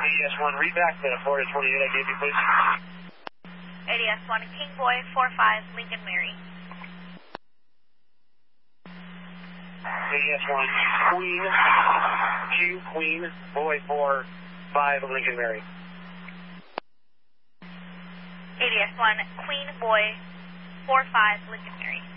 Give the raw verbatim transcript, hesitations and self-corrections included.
A D S one, read back the Florida twenty-eight I gave you, please. A D S one, King Boy, four five, Lincoln Mary. A D S one, Queen, Q, Queen, Boy, four five, Lincoln Mary. A D S one, Queen Boy, four five, Lincoln Mary.